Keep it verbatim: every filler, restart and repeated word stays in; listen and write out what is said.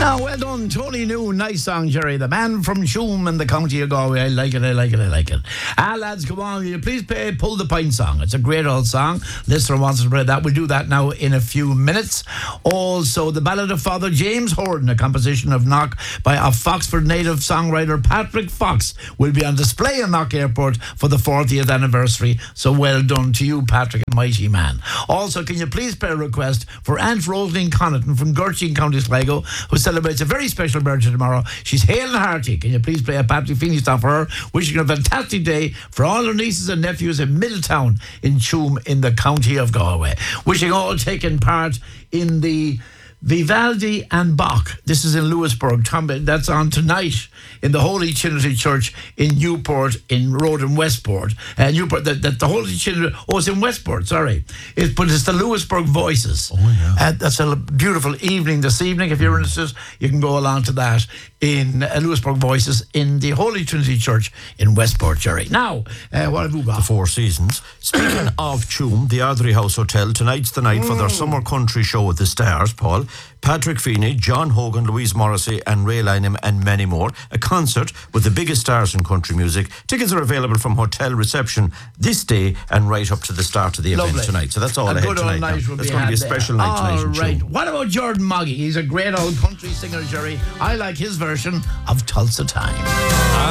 Now, well done. Tony New, nice song, Jerry. The man from Tuam in the county of Galway. I like it, I like it, I like it. Ah, lads, come on. Will you please play Pull the Pint song? It's a great old song. Listener wants to play that. We'll do that now in a few minutes. Also, the Ballad of Father James Horden, a composition of Knock by a Foxford native songwriter, Patrick Fox, will be on display in Knock Airport for the fortieth anniversary. So well done to you, Patrick, a mighty man. Also, can you please play a request for Aunt Rosaline Connaughton from Gertrude, County Sligo, who celebrates a very special birthday tomorrow. She's hale and hearty. Can you please play a Patrick Feeney song for her? Wishing her a fantastic day for all her nieces and nephews in Middletown in Tuam in the county of Galway. Wishing all taking part in the Vivaldi and Bach. This is in Lewisburg. That's on tonight in the Holy Trinity Church in Newport, in Road in Westport. Uh, Newport, the, the, the Holy Trinity, oh, it's in Westport, sorry. It, but it's the Lewisburg Voices. Oh, yeah. Uh, that's a beautiful evening this evening. If you're interested, you can go along to that in uh, Lewisburg Voices in the Holy Trinity Church in Westport, Jerry. Now, uh, what have you got? The Four Seasons. Speaking of Tuam, the Ardrey House Hotel, tonight's the night mm. for their summer country show at the Stars, Paul. Patrick Feeney, John Hogan, Louise Morrissey and Ray Lynham and many more. A concert with the biggest stars in country music. Tickets are available from hotel reception this day and right up to the start of the Lovely. event tonight. So that's all a ahead good tonight. Old night That's will going to be a special there. night tonight. All right. Tuam. What about Jordan Moggy? He's a great old country singer, Jerry. I like his version of Tulsa Time.